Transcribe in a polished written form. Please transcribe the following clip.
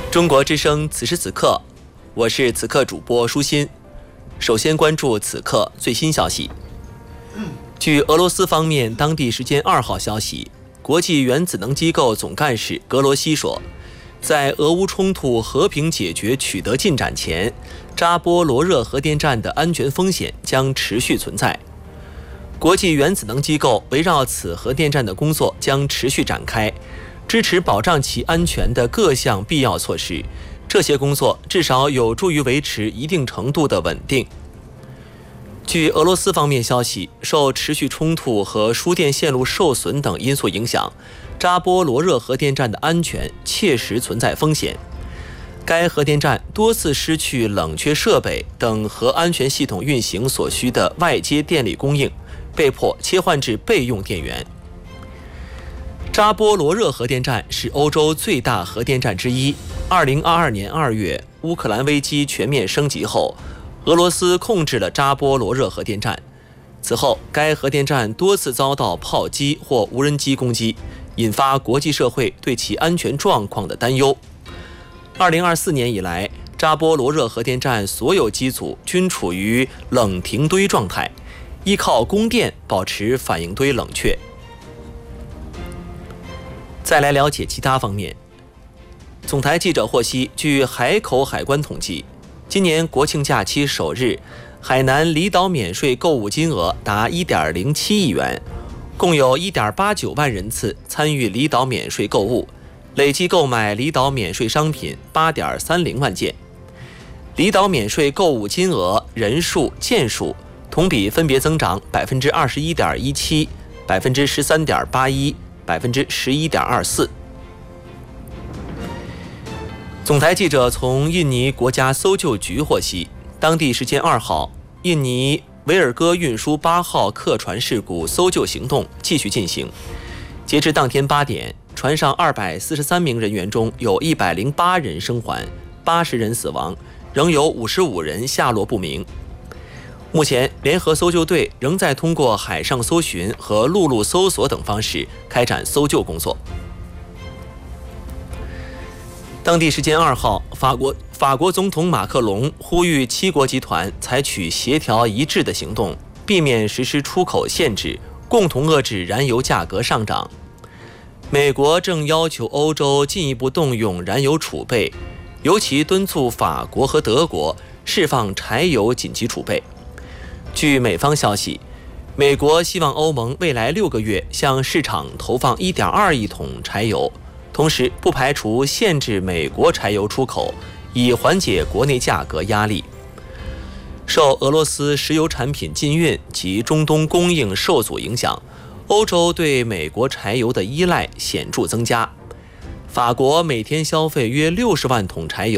中国之声此时此刻，我是此刻主播舒心。首先关注此刻最新消息。据俄罗斯方面当地时间2号消息，国际原子能机构总干事格罗西说，在俄乌冲突和平解决取得进展前，扎波罗热核电站的安全风险将持续存在。国际原子能机构围绕此核电站的工作将持续展开，支持保障其安全的各项必要措施，这些工作至少有助于维持一定程度的稳定。据俄罗斯方面消息，受持续冲突和输电线路受损等因素影响，扎波罗热核电站的安全切实存在风险。该核电站多次失去冷却设备等核安全系统运行所需的外接电力供应，被迫切换至备用电源。扎波罗热核电站是欧洲最大核电站之一。2022年2月，乌克兰危机全面升级后，俄罗斯控制了扎波罗热核电站。此后，该核电站多次遭到炮击或无人机攻击，引发国际社会对其安全状况的担忧。2024年以来，扎波罗热核电站所有机组均处于冷停堆状态，依靠供电保持反应堆冷却。再来了解其他方面。总台记者获悉，据海口海关统计，今年国庆假期首日，海南离岛免税购物金额达 1.07 亿元，共有 1.89 万人次参与离岛免税购物，累计购买离岛免税商品 8.30 万件。离岛免税购物金额、人数、件数同比分别增长 21.17%、13.81%、11.24%。总台记者从印尼国家搜救局获悉，当地时间2号，印尼维尔戈运输8号客船事故搜救行动继续进行。截至当天8点，船上243名人员中有108人生还，80人死亡，仍有55人下落不明。目前，联合搜救队仍在通过海上搜寻和陆路搜索等方式开展搜救工作。当地时间2号，法国总统马克龙呼吁7国集团采取协调一致的行动，避免实施出口限制，共同遏制燃油价格上涨。美国正要求欧洲进一步动用燃油储备，尤其敦促法国和德国释放柴油紧急储备。据美方消息，美国希望欧盟未来6个月向市场投放 1.2 亿桶柴油，同时不排除限制美国柴油出口，以缓解国内价格压力。受俄罗斯石油产品禁运及中东供应受阻影响，欧洲对美国柴油的依赖显著增加。法国每天消费约60万桶柴油，